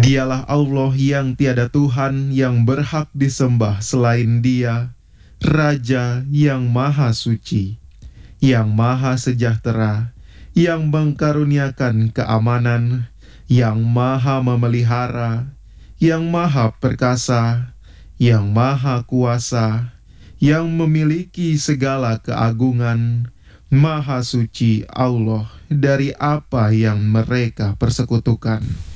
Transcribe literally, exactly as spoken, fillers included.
Dialah Allah yang tiada Tuhan yang berhak disembah selain Dia, Raja yang Maha Suci, yang Maha Sejahtera, yang mengkaruniakan keamanan, yang Maha Memelihara, yang Maha Perkasa, yang Maha Kuasa, yang memiliki segala keagungan. Maha Suci Allah dari apa yang mereka persekutukan.